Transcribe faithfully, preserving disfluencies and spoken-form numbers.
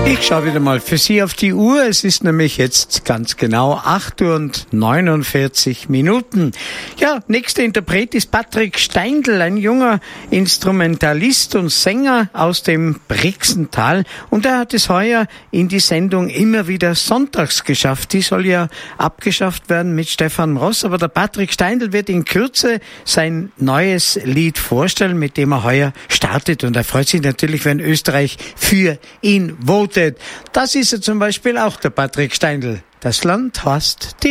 Ich schaue wieder mal für Sie auf die Uhr. Es ist nämlich jetzt ganz genau acht Uhr und neunundvierzig Minuten. Ja, nächster Interpret ist Patrick Steindl, ein junger Instrumentalist und Sänger aus dem Brixental. Und er hat es heuer in die Sendung immer wieder sonntags geschafft. Die soll ja abgeschafft werden mit Stefan Ross. Aber der Patrick Steindl wird in Kürze sein neues Lied vorstellen, mit dem er heuer startet. Und er freut sich natürlich, wenn Österreich für ihn votet. Das ist ja zum Beispiel auch der Patrick Steindl. Das Land heißt Tirol.